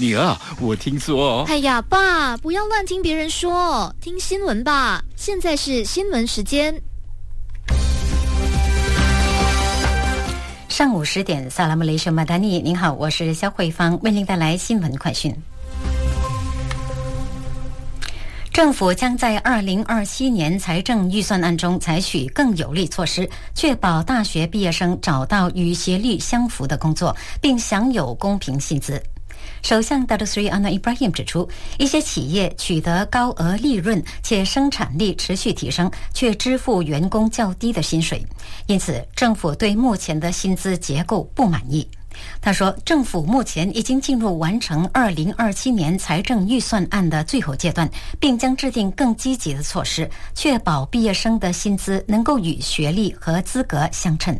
女儿，我听说。 哎呀，爸，不要乱听别人说，听新闻吧。现在是新闻时间。 上午10点，萨拉姆雷什马达尼，您好，我是肖慧芳，为您带来新闻快讯。政府将在2027年财政预算案中采取更有力措施，确保大学毕业生找到与学历相符的工作，并享有公平薪资。首相达特斯里安娜伊布拉欣指出，一些企业取得高额利润且生产力持续提升，却支付员工较低的薪水，因此政府对目前的薪资结构不满意。他说，政府目前已经进入完成2027年财政预算案的最后阶段，并将制定更积极的措施，确保毕业生的薪资能够与学历和资格相称。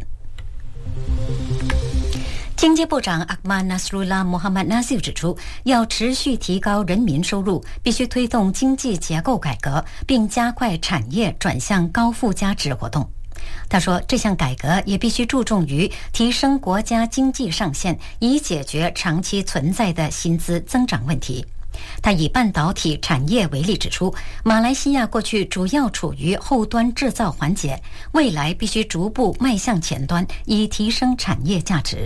经济部长阿曼纳斯鲁拉·穆罕默纳西指出，要持续提高人民收入，必须推动经济结构改革，并加快产业转向高附加值活动。他说，这项改革也必须注重于提升国家经济上限，以解决长期存在的薪资增长问题。他以半导体产业为例指出，马来西亚过去主要处于后端制造环节，未来必须逐步迈向前端，以提升产业价值。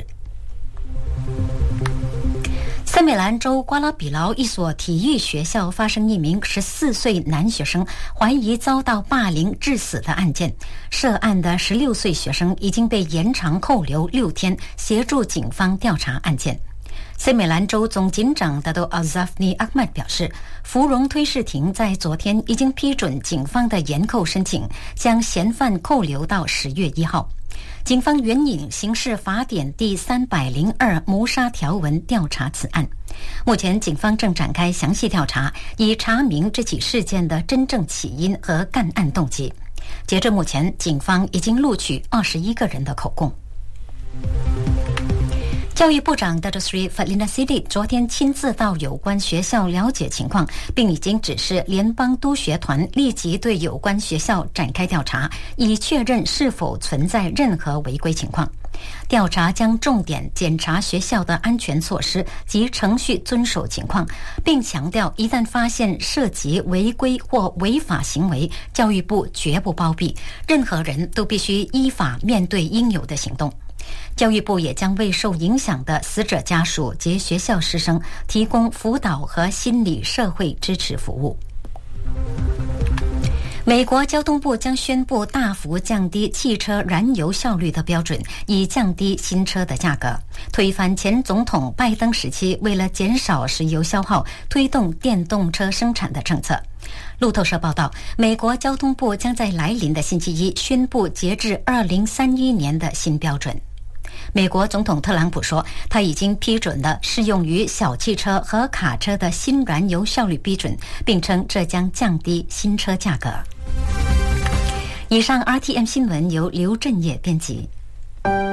森美兰州瓜拉比劳一所体育学校发生一名14岁男学生怀疑遭到霸凌致死的案件，涉案的16岁学生已经被延长扣留6天，协助警方调查案件。森美兰州总警长达多阿扎夫尼阿曼表示，芙蓉推事庭在昨天已经批准警方的延扣申请，将嫌犯扣留到10月1号。警方援引刑事法典第302谋杀条文调查此案。目前警方正展开详细调查，以查明这起事件的真正起因和干案动机。截至目前，警方已经录取21个人的口供。教育部长 Dato Sri Fadlina Siddiq 昨天亲自到有关学校了解情况，并已经指示联邦督学团立即对有关学校展开调查，以确认是否存在任何违规情况。调查将重点检查学校的安全措施及程序遵守情况，并强调一旦发现涉及违规或违法行为，教育部绝不包庇，任何人都必须依法面对应有的行动。教育部也将为受影响的死者家属及学校师生提供辅导和心理社会支持服务。美国交通部将宣布大幅降低汽车燃油效率的标准，以降低新车的价格，推翻前总统拜登时期为了减少石油消耗推动电动车生产的政策。路透社报道，美国交通部将在来临的星期一宣布截至2031年的新标准。美国总统特朗普说，他已经批准了适用于小汽车和卡车的新燃油效率标准，并称这将降低新车价格。以上 RTM 新闻由刘振业编辑。